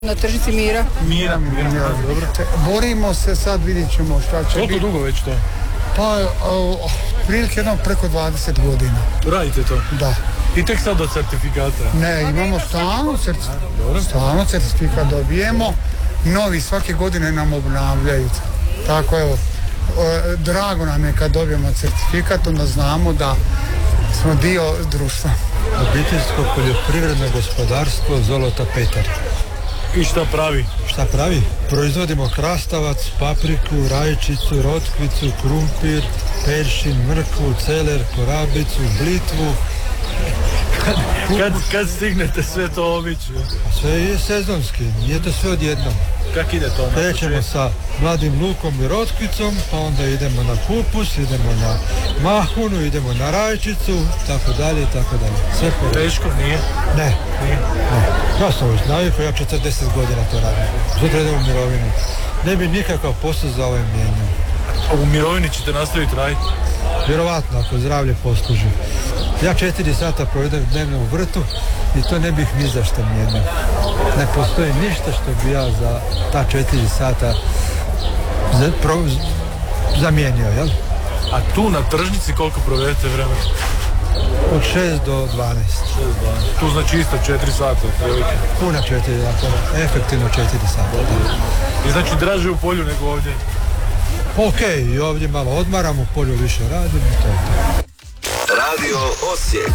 Na tržnici Mira. Mira, dobro. Borimo se, sad vidjet ćemo šta će Koliko biti. dugo već to? Pa, prilike jedno preko 20 godina. Radite to? Da. I tek sad do certifikata? Ne, imamo stalno certifikat dobijemo. Novi svake godine nam obnavljaju. Tako evo, drago nam je kad dobijemo certifikat, onda znamo da smo dio društva. Obiteljsko poljoprivredno gospodarstvo Zolota Petar. I šta pravi? Šta pravi? Proizvodimo krastavac, papriku, rajčicu, rotkvicu, krumpir, peršin, mrkvu, celer, korabicu, blitvu. Kad stignete sve to obići? Sve je sezonski, nije to sve odjednom. Kak ide to? Krećemo sa mladim lukom i rotkvicom, pa onda idemo na kupus, idemo na mahunu, idemo na rajčicu, tako dalje, tako dalje. Sve po... Teško nije? Ne. Ja sam već navikao, ja 40 godina to radim. Sutra idem u mirovinu. Ne bi nikakav posao za ovaj mijenjao. A u mirovini ćete nastaviti raditi? Vjerovatno, ako zdravlje posluži. Ja 4 sata provedem dnevno u vrtu i to ne bih ni za što mijenjao. Ne postoji ništa što bi ja za ta 4 sata zamijenio, jel? A tu na tržnici koliko provedete vremena? Od 6 do 12. Tu znači isto 4 sata otprilike. Puna 4, dakle, efektivno 4 sata. I znači draže u polju nego ovdje? Ok, i ovdje malo odmaram, u polju više radim i to je to. Radio Osijek.